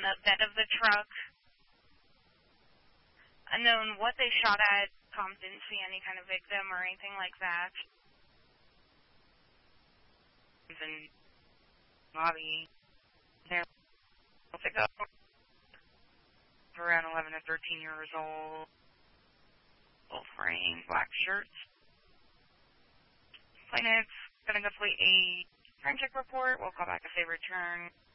the bed of the truck. Unknown what they shot at. Cops didn't see any kind of victim or anything like that. And lobby there. Pick up around 11 to 13 years old. Both wearing black shirts. Plaintiff's gonna complete a crime check report. We'll call back if they return.